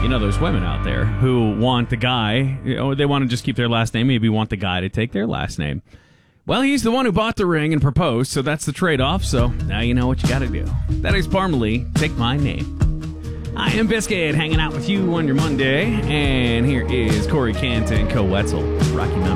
there's women out there who want the guy, or they want to just keep their last name, maybe want the guy to take their last name. Well, he's the one who bought the ring and proposed, so that's the trade-off, so now you know what you gotta do. That is Parmalee, Take My Name. I am Biscuit, hanging out with you on your Monday, and here is Corey Kent and Co Wetzel, Rocky Mountain.